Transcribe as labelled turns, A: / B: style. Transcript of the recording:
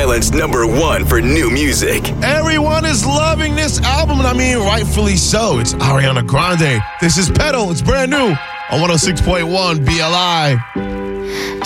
A: Island's #1 for new music.
B: Everyone is loving this album, and I mean rightfully so. It's Ariana Grande. This is Pedal. It's brand new on 106.1 BLI.